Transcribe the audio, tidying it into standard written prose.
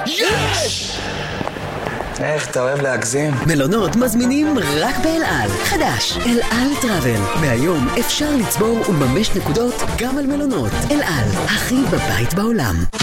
יש! איך אתה אוהב להגזים? מלונות מזמינים רק באל על. חדש, אל על טראבל. מהיום אפשר לצבור ולממש נקודות גם על מלונות. אל על, הכי בבית בעולם.